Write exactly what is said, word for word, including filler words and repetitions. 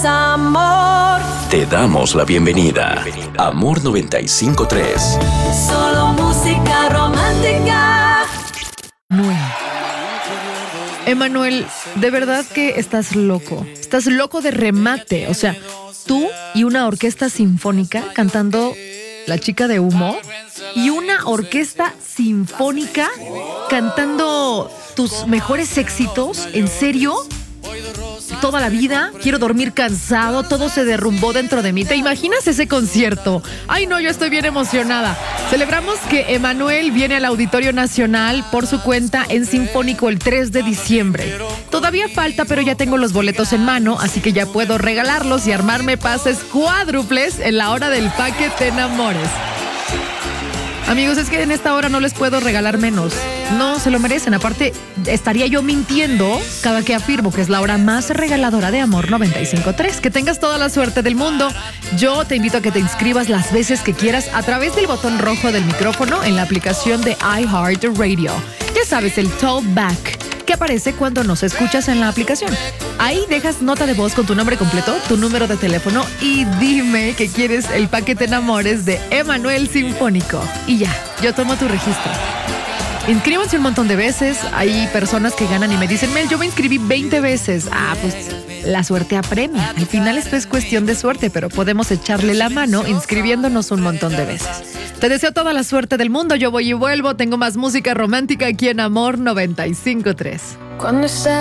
amor. Te damos la bienvenida. Amor noventa y cinco punto tres. Solo música romántica. Muy. Emanuel, de verdad que estás loco. Estás loco de remate. O sea, tú y una orquesta sinfónica cantando La Chica de Humo y una orquesta sinfónica cantando tus mejores éxitos. ¿En serio? Toda la vida, quiero dormir cansado, todo se derrumbó dentro de mí. ¿Te imaginas ese concierto? Ay, no, yo estoy bien emocionada. Celebramos que Emanuel viene al Auditorio Nacional por su cuenta en Sinfónico el tres de diciembre. Todavía falta, pero ya tengo los boletos en mano, así que ya puedo regalarlos y armarme pases cuádruples en la hora del Pa' que te enamores. Amigos, es que en esta hora no les puedo regalar menos. No, se lo merecen. Aparte, estaría yo mintiendo cada que afirmo que es la hora más regaladora de Amor noventa y cinco punto tres. Que tengas toda la suerte del mundo. Yo te invito a que te inscribas las veces que quieras a través del botón rojo del micrófono en la aplicación de iHeartRadio. Ya sabes, el Talkback, que aparece cuando nos escuchas en la aplicación. Ahí dejas nota de voz con tu nombre completo, tu número de teléfono y dime que quieres el Pa' que te enamores de Emanuel Sinfónico. Y ya, yo tomo tu registro. Inscríbanse un montón de veces. Hay personas que ganan y me dicen, Mel, yo me inscribí veinte veces. Ah, pues la suerte apremia. Al final esto es cuestión de suerte, pero podemos echarle la mano inscribiéndonos un montón de veces. Te deseo toda la suerte del mundo. Yo voy y vuelvo. Tengo más música romántica aquí en Amor noventa y cinco punto tres. Cuando estás